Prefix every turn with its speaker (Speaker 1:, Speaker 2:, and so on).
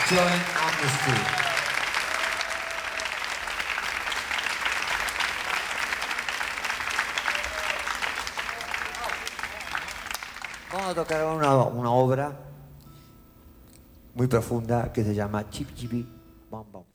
Speaker 1: Join on the street. Vamos a tocar una obra muy profunda que se llama Chip Chipi Bam Bam.